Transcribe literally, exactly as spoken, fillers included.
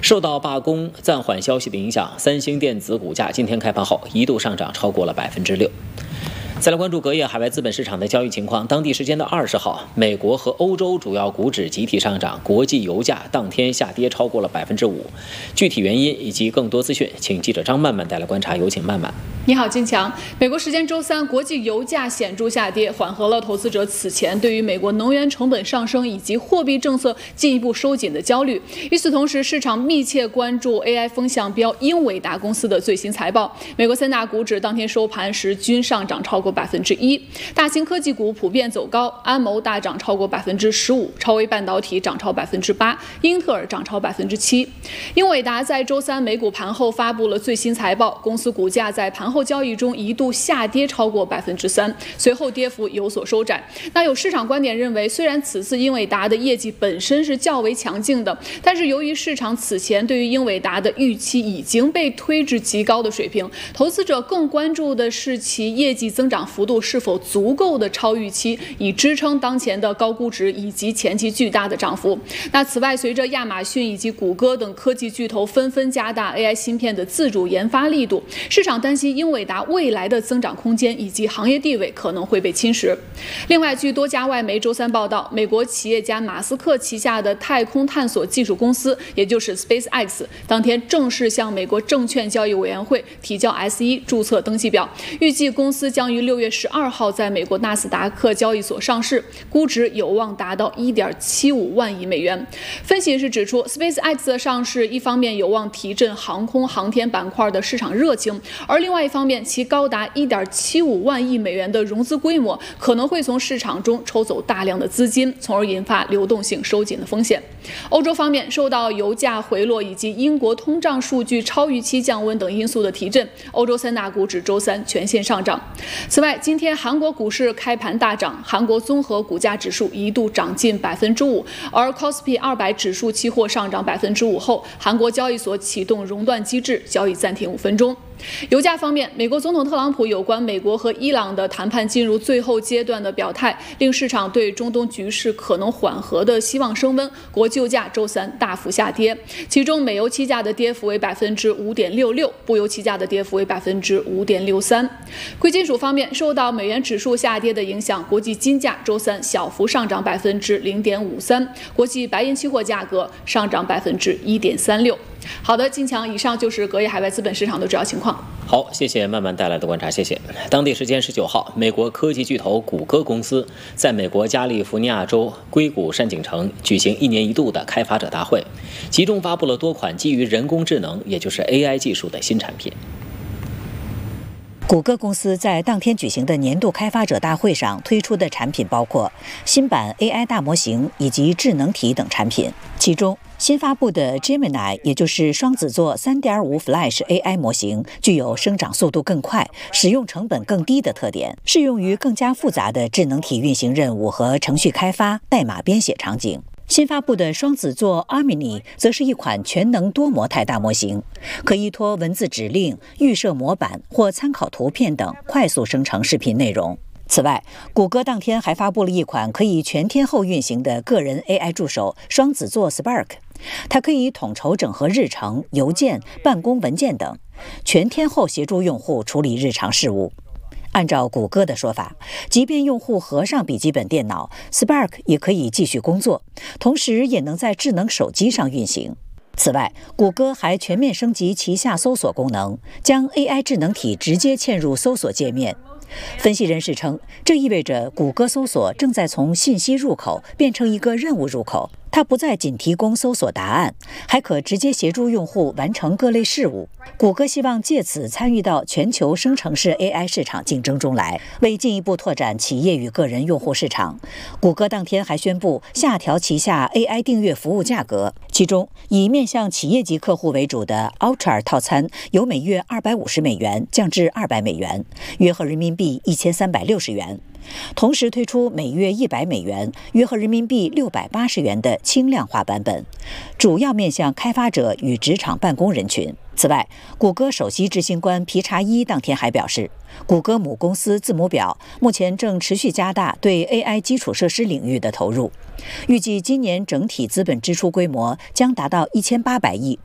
受到罢工暂缓消息的影响，三星电子股价今天开盘后一度上涨超过了百分之六。再来关注隔夜海外资本市场的交易情况。当地时间的二十号，美国和欧洲主要股指集体上涨，国际油价当天下跌超过了百分之五。具体原因以及更多资讯，请记者张曼曼带来观察。有请曼曼。 你好，金强。美国时间周三，国际油价显著下跌，缓和了投资者此前对于美国能源成本上升以及货币政策进一步收紧的焦虑。与此同时，市场密切关注 A I 风向标英伟达公司的最新财报。美国三大股指当天收盘时均上涨超过百分之一，大型科技股普遍走高，安谋大涨超过百分之十五，超微半导体涨超百分之八，英特尔涨超百分之七。英伟达在周三美股盘后发布了最新财报，公司股价在盘后交易中一度下跌超过百分之三，随后跌幅有所收窄。那有市场观点认为，虽然此次英伟达的业绩本身是较为强劲的，但是由于市场此前对于英伟达的预期已经被推至极高的水平，投资者更关注的是其业绩增长幅度是否足够的超预期，以支撑当前的高估值以及前期巨大的涨幅。那此外，随着亚马逊以及谷歌等科技巨头纷纷加大 A I 芯片的自主研发力度，市场担心英伟达未来的增长空间以及行业地位可能会被侵蚀。另外，据多家外媒周三报道，美国企业家马斯克旗下的太空探索技术公司，也就是 SpaceX， 当天正式向美国证券交易委员会提交 S 一 注册登记表，预计公司将于六月十二号在美国纳斯达克交易所上市，估值有望达到 一点七五万亿美元。分析是指出 ，SpaceX 的上市一方面有望提振航空航天板块的市场热情，而另外一方面，其高达 一点七五万亿美元的融资规模可能会从市场中抽走大量的资金，从而引发流动性收紧的风险。欧洲方面，受到油价回落以及英国通胀数据超预期降温等因素的提振，欧洲三大股指周三全线上涨。此外，今天韩国股市开盘大涨，韩国综合股价指数一度涨近百分之五，而 C O S P I 二百指数期货上涨百分之五后，韩国交易所启动熔断机制，交易暂停五分钟。油价方面，美国总统特朗普有关美国和伊朗的谈判进入最后阶段的表态，令市场对中东局势可能缓和的希望升温。国际油价周三大幅下跌，其中美油期价的跌幅为百分之五点六六，布油期价的跌幅为百分之五点六三。贵金属方面，受到美元指数下跌的影响，国际金价周三小幅上涨百分之零点五三，国际白银期货价格上涨百分之一点三六。好的，金强，以上就是隔夜海外资本市场的主要情况。 好，谢谢曼曼带来的观察，谢谢。当地时间十九号，美国科技巨头谷歌公司在美国加利福尼亚州硅谷山景城举行一年一度的开发者大会，集中发布了多款基于人工智能，也就是 A I 技术的新产品。 谷歌公司在当天举行的年度开发者大会上推出的产品包括新版 A I 大模型以及智能体等产品，其中新发布的 Gemini， 也就是双子座 三点五 Flash A I 模型，具有生长速度更快、使用成本更低的特点，适用于更加复杂的智能体运行任务和程序开发、代码编写场景。新发布的双子座 Armini 则是一款全能多模态大模型，可依托文字指令、预设模板或参考图片等快速生成视频内容。此外，谷歌当天还发布了一款可以全天候运行的个人 A I 助手双子座 Spark， 它可以统筹整合日程、邮件、办公文件等，全天候协助用户处理日常事务。按照谷歌的说法，即便用户合上笔记本电脑 ，Spark 也可以继续工作，同时也能在智能手机上运行。此外，谷歌还全面升级旗下搜索功能，将 A I 智能体直接嵌入搜索界面。分析人士称，这意味着谷歌搜索正在从信息入口变成一个任务入口，它不再仅提供搜索答案，还可直接协助用户完成各类事务。谷歌希望借此参与到全球生成式 A I 市场竞争中来，为进一步拓展企业与个人用户市场。谷歌当天还宣布下调旗下 A I 订阅服务价格，其中以面向企业级客户为主的 Ultra 套餐由每月二百五十美元降至二百美元，约合人民币一千三百六十元。同时推出每月一百美元，约合人民币六百八十元的轻量化版本，主要面向开发者与职场办公人群。此外，谷歌首席执行官皮查伊当天还表示，谷歌母公司字母表目前正持续加大对 A I 基础设施领域的投入，预计今年整体资本支出规模将达到一千八百亿